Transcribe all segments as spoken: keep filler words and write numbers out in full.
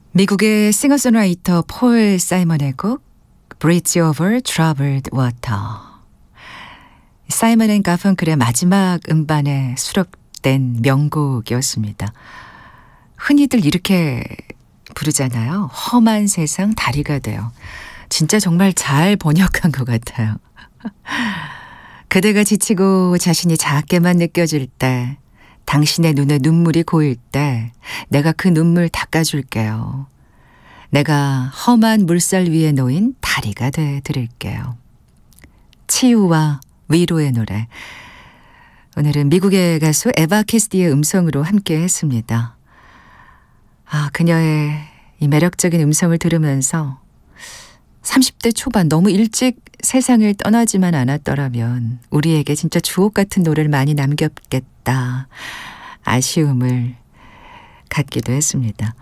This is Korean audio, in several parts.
미국의 싱어송라이터 폴 사이먼의 곡 Bridge Over Troubled Water. 사이먼 앤 가펑클의 마지막 음반에 수록된 명곡이었습니다. 흔히들 이렇게 부르잖아요. 험한 세상 다리가 돼요. 진짜 정말 잘 번역한 것 같아요. 그대가 지치고 자신이 작게만 느껴질 때, 당신의 눈에 눈물이 고일 때 내가 그 눈물 닦아줄게요. 내가 험한 물살 위에 놓인 다리가 돼 드릴게요. 치유와 위로의 노래. 오늘은 미국의 가수 에바 캐시디의 음성으로 함께 했습니다. 아, 그녀의 이 매력적인 음성을 들으면서 삼십 대 초반 너무 일찍 세상을 떠나지만 않았더라면 우리에게 진짜 주옥 같은 노래를 많이 남겼겠다. 아쉬움을 갖기도 했습니다.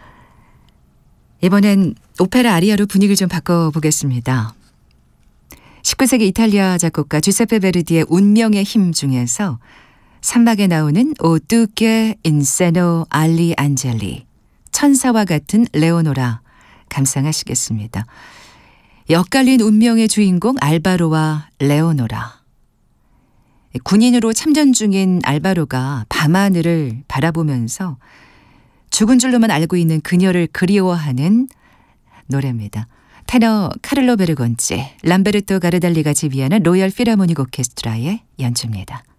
이번엔 오페라 아리아로 분위기를 좀 바꿔보겠습니다. 십구 세기 이탈리아 작곡가 주세페 베르디의 운명의 힘 중에서 삼 박에 나오는 오 두케 인세노 알리 안젤리, 천사와 같은 레오노라 감상하시겠습니다. 엇갈린 운명의 주인공 알바로와 레오노라. 군인으로 참전 중인 알바로가 밤하늘을 바라보면서 죽은 줄로만 알고 있는 그녀를 그리워하는 노래입니다. 테너 카를로 베르곤치, 람베르토 가르달리가 지휘하는 로열 필하모닉 오케스트라의 연주입니다.